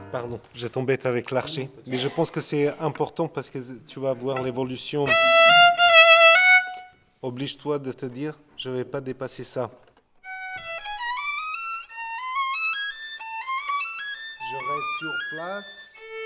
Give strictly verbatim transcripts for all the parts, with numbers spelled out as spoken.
Pardon, je t'embête avec l'archer. Mais je pense que c'est important parce que tu vas voir l'évolution. Oblige-toi de te dire, je ne vais pas dépasser ça. Je reste sur place.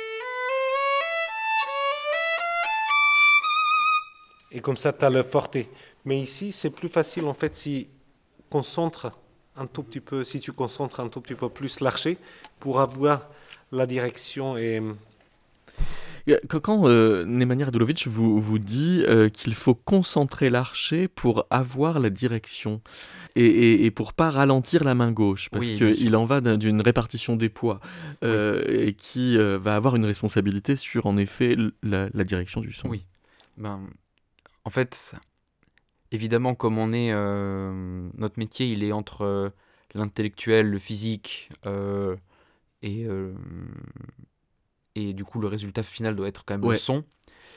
Et comme ça, tu as le forte. Mais ici, c'est plus facile en fait si concentre un tout petit peu, si tu concentres un tout petit peu plus l'archer pour avoir la direction et Quand, quand euh, Nemanja Radulovic vous, vous dit euh, qu'il faut concentrer l'archer pour avoir la direction et, et, et pour pas ralentir la main gauche, parce Oui, bien sûr. qu'il en va d'un- d'une répartition des poids euh, et qui euh, va avoir une responsabilité sur en effet l- la, la direction du son. Oui. Ben, en fait, évidemment, comme on est, euh, notre métier, il est entre euh, l'intellectuel, le physique, euh, et, euh, et du coup, le résultat final doit être quand même le Ouais. son.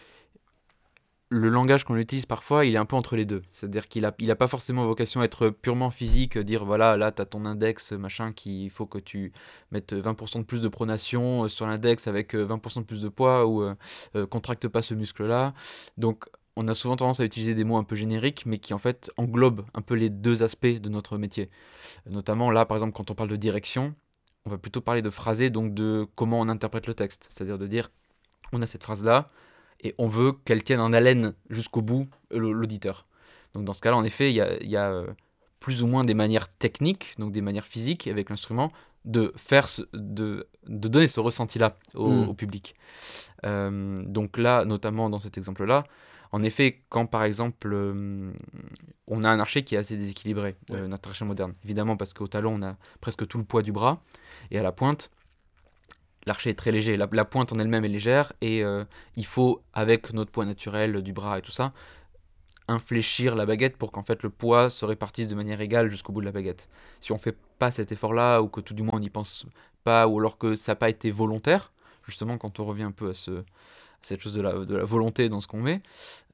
Le langage qu'on utilise parfois, il est un peu entre les deux. C'est-à-dire qu'il a, il a pas forcément vocation à être purement physique, dire voilà, là, tu as ton index, machin, qu'il faut que tu mettes vingt pour cent de plus de pronation euh, sur l'index avec euh, vingt pour cent de plus de poids ou euh, euh, contracte pas ce muscle-là. Donc, on a souvent tendance à utiliser des mots un peu génériques, mais qui en fait englobent un peu les deux aspects de notre métier. Notamment là, par exemple, quand on parle de direction, on va plutôt parler de phrasé, donc de comment on interprète le texte. C'est-à-dire de dire, on a cette phrase-là, et on veut qu'elle tienne en haleine jusqu'au bout euh, l'auditeur. Donc dans ce cas-là, en effet, il y a, y a euh, plus ou moins des manières techniques, donc des manières physiques avec l'instrument, de faire ce- de, de donner ce ressenti-là au, Mm. au public. Euh, donc là, notamment dans cet exemple-là, en effet, quand par exemple euh, on a un archer qui est assez déséquilibré, euh, Ouais. notre archer moderne, évidemment parce qu'au talon on a presque tout le poids du bras, et à la pointe, l'archer est très léger, la, la pointe en elle-même est légère, et euh, il faut, avec notre poids naturel du bras et tout ça, infléchir la baguette pour qu'en fait le poids se répartisse de manière égale jusqu'au bout de la baguette. Si on fait pas cet effort-là, ou que tout du moins on n'y pense pas, ou alors que ça n'a pas été volontaire, justement quand on revient un peu à, ce, à cette chose de la, de la volonté dans ce qu'on met,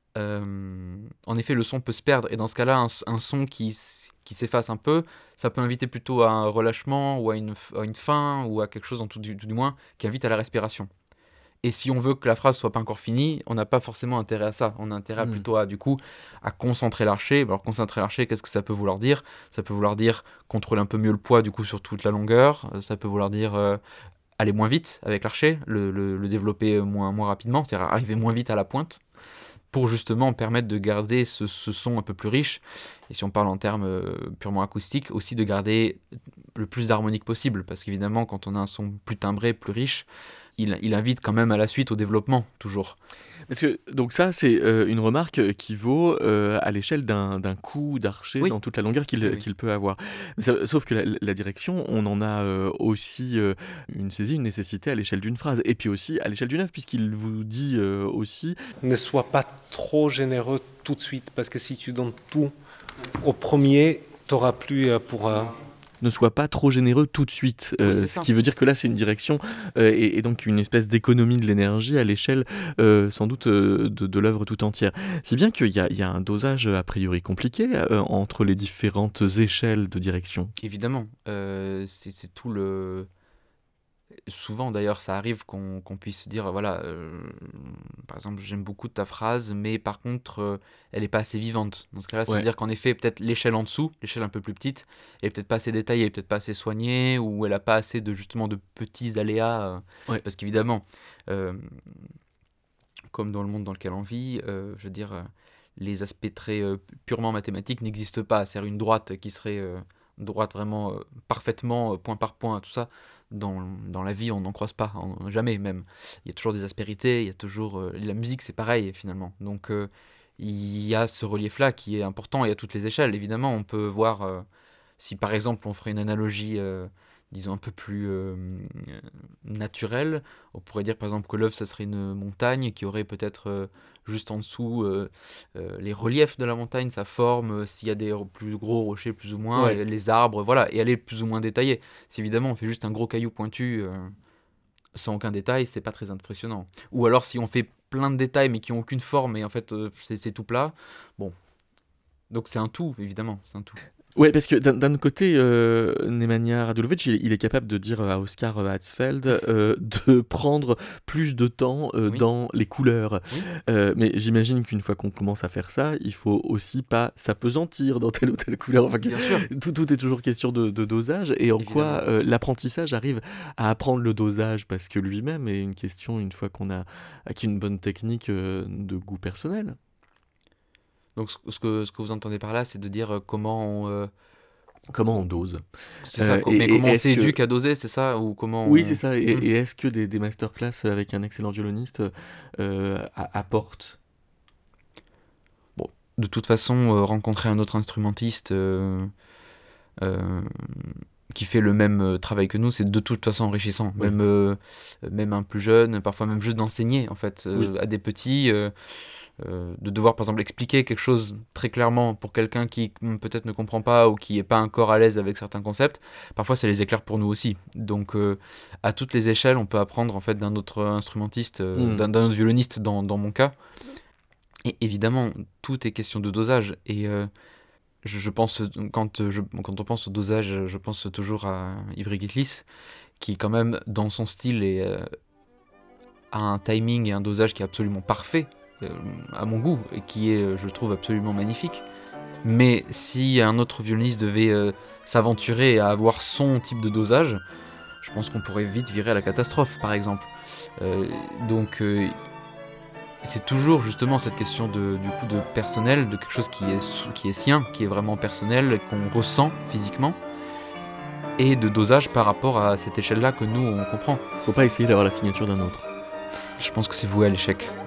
euh, en effet le son peut se perdre, et dans ce cas-là, un, un son qui, s- qui s'efface un peu, ça peut inviter plutôt à un relâchement, ou à une, f- à une fin, ou à quelque chose en tout du, tout du moins, qui invite à la respiration. Et si on veut que la phrase soit pas encore finie, on n'a pas forcément intérêt à ça. On a intérêt à Mm. plutôt à, du coup, à concentrer l'archer. Alors, concentrer l'archer, qu'est-ce que ça peut vouloir dire? Ça peut vouloir dire contrôler un peu mieux le poids, du coup, sur toute la longueur. Euh, Ça peut vouloir dire euh, aller moins vite avec l'archer, le, le- le développer moins, moins rapidement, c'est-à-dire arriver moins vite à la pointe, pour justement permettre de garder ce, ce son un peu plus riche. Et si on parle en termes euh, purement acoustiques, aussi de garder le plus d'harmonique possible. Parce qu'évidemment, quand on a un son plus timbré, plus riche, il, il invite quand même à la suite, au développement, toujours. Parce que donc ça c'est euh, une remarque euh, qui vaut euh, à l'échelle d'un d'un coup d'archer Oui, dans toute la longueur qu'il oui, oui. qu'il peut avoir. Mais ça- sauf que la, la direction, on en a euh, aussi euh, une saisie, une nécessité à l'échelle d'une phrase et puis aussi à l'échelle d'une œuvre puisqu'il vous dit euh, aussi ne sois pas trop généreux tout de suite parce que si tu donnes tout au premier, tu n'auras plus euh, pour... euh, ne sois pas trop généreux tout de suite. Oui, Euh, c'est ce ça. qui veut dire que là, c'est une direction euh, et, et donc une espèce d'économie de l'énergie à l'échelle euh, sans doute euh, de, de l'œuvre tout entière. Si bien qu'il y a, il y a un dosage a priori compliqué euh, entre les différentes échelles de direction. Évidemment, euh, c'est c'est tout le... Souvent d'ailleurs ça arrive qu'on qu'on puisse dire, voilà, euh, par exemple j'aime beaucoup ta phrase, mais par contre euh, elle n'est pas assez vivante. Dans ce cas-là, ça veut Ouais. dire qu'en effet peut-être l'échelle en dessous, l'échelle un peu plus petite, elle est peut-être pas assez détaillée, elle est peut-être pas assez soignée, ou elle a pas assez de justement de petits aléas. euh, Ouais. parce qu'évidemment, euh, comme dans le monde dans lequel on vit, euh, je veux dire, euh, les aspects très euh, purement mathématiques n'existent pas. C'est-à-dire une droite qui serait euh, droite vraiment euh, parfaitement, euh, point par point, tout ça. Dans, dans la vie, on n'en croise pas, en- jamais même. Il y a toujours des aspérités, il y a toujours... euh, la musique, c'est pareil, finalement. Donc, euh, il y a ce relief-là qui est important, et à toutes les échelles. Évidemment, on peut voir, euh, si par exemple, on ferait une analogie, euh, disons, un peu plus euh, euh, naturelle, on pourrait dire par exemple que l'œuvre, ça serait une montagne qui aurait peut-être euh, juste en dessous euh, euh, les reliefs de la montagne, sa forme, euh, s'il y a des ro- plus gros rochers plus ou moins, Ouais. et les arbres, voilà, et elle est plus ou moins détaillée. Si évidemment on fait juste un gros caillou pointu euh, sans aucun détail, c'est pas très impressionnant. Ou alors si on fait plein de détails mais qui ont aucune forme et en fait euh, c'est c'est tout plat, bon. Donc c'est un tout, évidemment, c'est un tout. Ouais, parce que d'un d'un côté, euh, Nemanja Radulovic, il, il est capable de dire à Oscar Hatzfeld euh, de prendre plus de temps euh, Oui. dans les couleurs. Oui. Euh, mais j'imagine qu'une fois qu'on commence à faire ça, il faut aussi pas s'apesantir dans telle ou telle couleur. Enfin, que- Bien sûr. tout, tout est toujours question de, de dosage et en quoi Évidemment. euh, l'apprentissage arrive à apprendre le dosage parce que lui-même est une question une fois qu'on a acquis une bonne technique euh, de goût personnel. Donc ce, ce que, ce que vous entendez par là, c'est de dire euh, comment on... euh, Comment on dose? c'est Euh, ça, co- et- mais et comment on est-ce que- s'éduque à doser, c'est ça? Ou comment Oui, on... c'est ça. Et, Mm. et est-ce que des, des masterclass avec un excellent violoniste euh, a- apportent? De toute façon, euh, rencontrer un autre instrumentiste euh, euh, qui fait le même euh, travail que nous, c'est de toute façon enrichissant. Oui. Même, euh, même un plus jeune, parfois même juste d'enseigner en fait euh, Oui. à des petits, euh, euh, de devoir par exemple expliquer quelque chose très clairement pour quelqu'un qui mm, peut-être ne comprend pas ou qui n'est pas encore à l'aise avec certains concepts. Parfois, ça les éclaire pour nous aussi. Donc, euh, à toutes les échelles, on peut apprendre en fait d'un autre instrumentiste, euh, Mm. d'un, d'un autre violoniste dans, dans mon cas. Et évidemment, tout est question de dosage. Et euh, je, je pense, quand, je, quand on pense au dosage, je pense toujours à Ivry Gitlis, qui quand même, dans son style, est, euh, a un timing et un dosage qui est absolument parfait, euh, à mon goût, et qui est, je trouve, absolument magnifique. Mais si un autre violoniste devait euh, s'aventurer à avoir son type de dosage, je pense qu'on pourrait vite virer à la catastrophe, par exemple. Euh, donc... euh, c'est toujours justement cette question de, du coup de personnel, de quelque chose qui est, sou- qui est sien, qui est vraiment personnel, qu'on ressent physiquement, et de dosage par rapport à cette échelle-là que nous, on comprend. Faut pas essayer d'avoir la signature d'un autre. Je pense que c'est voué à l'échec.